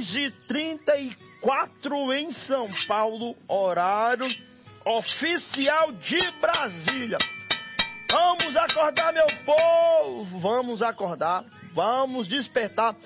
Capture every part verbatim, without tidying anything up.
seis e trinta e quatro em São Paulo, horário oficial de Brasília. Vamos acordar, meu povo, vamos acordar, vamos despertar.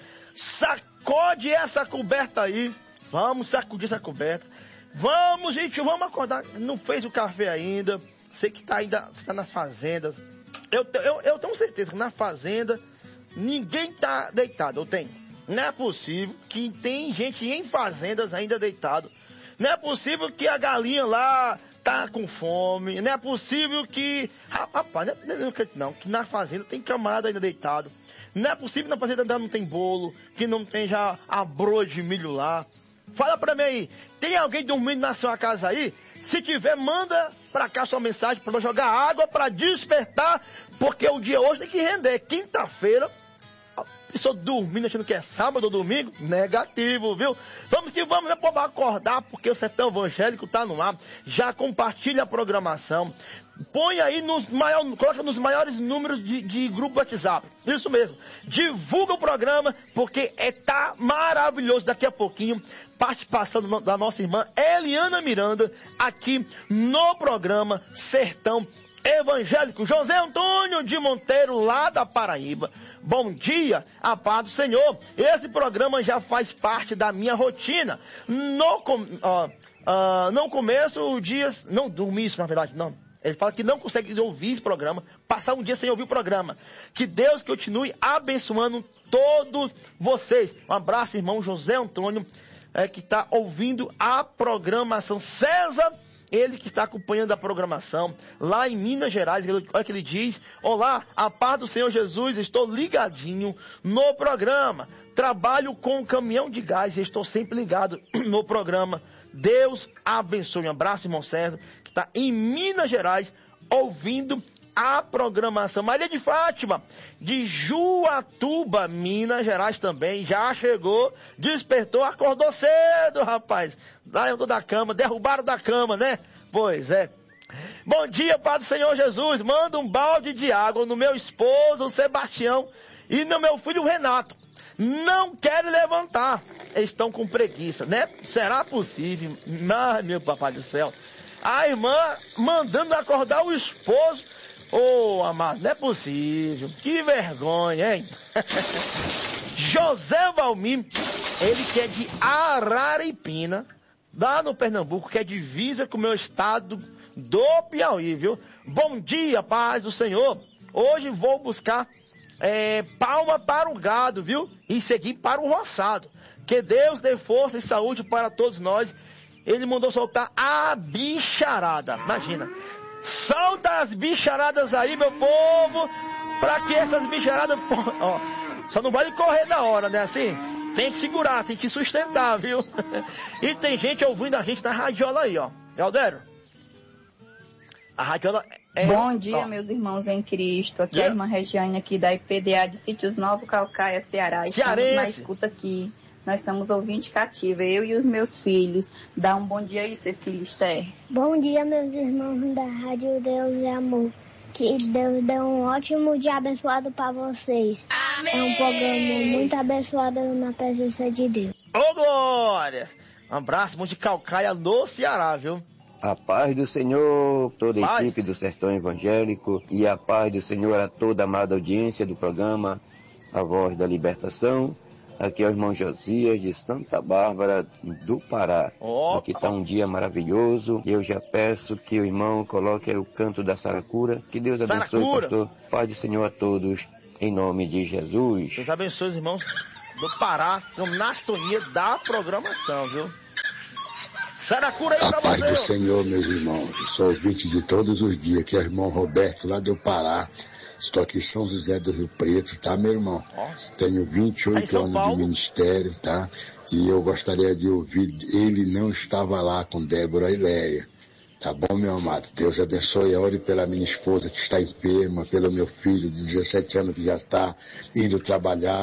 Sacode essa coberta aí, vamos sacudir essa coberta. Vamos, gente, vamos acordar. Não fez o café ainda, sei que tá ainda está nas fazendas. Eu, eu, eu tenho certeza que na fazenda ninguém tá deitado, eu tenho. Não é possível que tem gente em fazendas ainda deitado. Não é possível que a galinha lá tá com fome. Não é possível que... Rapaz, não, não, não, não, que na fazenda tem camarada ainda deitado. Não é possível que na fazenda ainda não tem bolo, que não tem já a broa de milho lá. Fala pra mim aí, tem alguém dormindo na sua casa aí? Se tiver, manda pra cá sua mensagem pra eu jogar água pra despertar, porque o dia hoje tem que render. Quinta-feira, a pessoa dormindo achando que é sábado ou domingo, negativo, viu? Vamos que vamos, meu povo, acordar, porque o Sertão Evangélico tá no ar. Já compartilha a programação. Põe aí nos maiores, coloca nos maiores números de, de grupo WhatsApp. Isso mesmo. Divulga o programa, porque é, tá maravilhoso. Daqui a pouquinho, participação do, da nossa irmã Eliana Miranda, aqui no programa Sertão Evangélico. José Antônio de Monteiro, lá da Paraíba. Bom dia, a paz do Senhor. Esse programa já faz parte da minha rotina. No, ó, uh, no começo, o dia... Não dormi isso, na verdade, não. Ele fala que não consegue ouvir esse programa, passar um dia sem ouvir o programa. Que Deus continue abençoando todos vocês. Um abraço, irmão José Antônio, é, que está ouvindo a programação. César, ele que está acompanhando a programação lá em Minas Gerais. Olha o que ele diz: olá, a paz do Senhor Jesus, estou ligadinho no programa. Trabalho com um caminhão de gás e estou sempre ligado no programa. Deus abençoe. Um abraço, irmão César, que está em Minas Gerais, ouvindo a programação. Maria de Fátima, de Juatuba, Minas Gerais também, já chegou, despertou, acordou cedo, rapaz. Levantou da cama, derrubaram da cama, né? Pois é. Bom dia, Pai do Senhor Jesus. Manda um balde de água no meu esposo, o Sebastião, e no meu filho, o Renato. Não querem levantar, estão com preguiça, né? Será possível? Ai, meu papai do céu. A irmã mandando acordar o esposo. Ô, oh, amado, não é possível. Que vergonha, hein? José Valmir, ele que é de Araripina, lá no Pernambuco, que é divisa com o meu estado do Piauí, viu? Bom dia, paz do Senhor. Hoje vou buscar É, palma para o gado, viu? E seguir para o roçado. Que Deus dê força e saúde para todos nós. Ele mandou soltar a bicharada. Imagina. Solta as bicharadas aí, meu povo. Para que essas bicharadas... Ó, só não vale correr na hora, né? Assim, tem que segurar, tem que sustentar, viu? E tem gente ouvindo a gente na radiola aí, ó. Eldero. A radiola... É, Bom dia, ó, meus irmãos em Cristo. Aqui yeah. é a irmã Regiane, aqui da I P D A de Sítios Novo Calcaia, Ceará. Cearense. Estamos na escuta aqui. Nós somos ouvintes cativa, eu e os meus filhos. Dá um bom dia aí, Cecília Esther. Bom dia, meus irmãos da Rádio Deus e Amor. Que Deus dê um ótimo dia abençoado para vocês. Amém. É um programa muito abençoado na presença de Deus. Ô, glória! Um abraço, irmão de Calcaia, no Ceará, viu? A paz do Senhor, toda a paz. equipe do Sertão Evangélico, e a paz do Senhor a toda a amada audiência do programa A Voz da Libertação. Aqui é o irmão Josias de Santa Bárbara do Pará. Oh. Aqui está um dia maravilhoso. Eu já peço que o irmão coloque o canto da saracura. Que Deus abençoe, Saracura. pastor. Paz do Senhor a todos, em nome de Jesus. Deus abençoe os irmãos do Pará, estão na sintonia da programação, viu? Saracura aí pra você. A paz você. do Senhor, meus irmãos. Eu sou ouvinte de todos os dias, que é o irmão Roberto, lá do Pará. Estou aqui em São José do Rio Preto, tá, meu irmão? Nossa. Tenho vinte e oito anos Paulo. de ministério, tá? E eu gostaria de ouvir, ele não estava lá com Débora e Leia. Tá bom, meu amado? Deus abençoe. Ore pela minha esposa que está enferma, pelo meu filho de dezessete anos que já está indo trabalhar.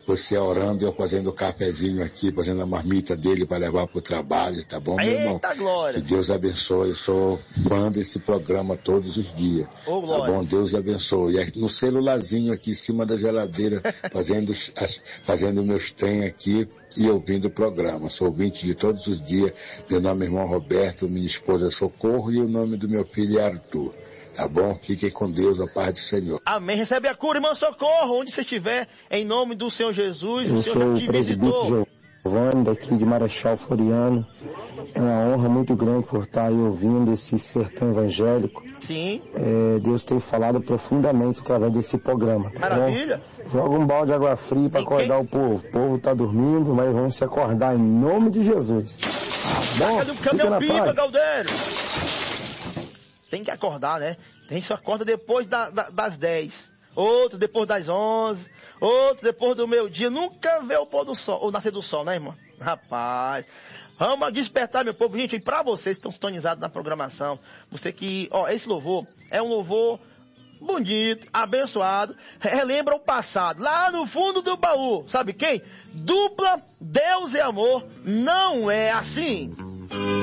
você orando e eu fazendo o cafezinho aqui, fazendo a marmita dele para levar para o trabalho, tá bom, meu irmão? Eita, glória! Que Deus abençoe, eu sou fã desse programa todos os dias. Ô, tá bom? Deus abençoe. E no celularzinho aqui em cima da geladeira, fazendo, fazendo meus trem aqui e ouvindo o programa. Sou ouvinte de todos os dias. Meu nome é irmão Roberto, minha esposa é Socorro e o nome do meu filho é Arthur. Tá bom? Fiquem com Deus, a paz do Senhor. Amém. Recebe a cura, irmão Socorro, onde você estiver, em nome do Senhor Jesus. Eu o Senhor sou já te o presbítero Giovanni, daqui de Marechal Floriano. É uma honra muito grande por estar aí ouvindo esse sertão evangélico. Sim. É, Deus tem falado profundamente através desse programa. Tá Maravilha. Bom? Joga um balde de água fria para acordar quem? o povo. O povo está dormindo, mas vamos se acordar em nome de Jesus. Bom, cadê, cadê o pipa, Galdério? Tem que acordar, né? Tem que acorda depois da, da, das dez. Outro depois das onze. Outro depois do meio dia. Nunca vê o pôr do sol, o nascer do sol, né, irmão? Rapaz. Vamos despertar, meu povo. Gente, e pra vocês que estão sintonizados na programação, você que, ó, esse louvor é um louvor bonito, abençoado, relembra o passado, lá no fundo do baú. Sabe quem? Dupla Deus e Amor. Não é assim.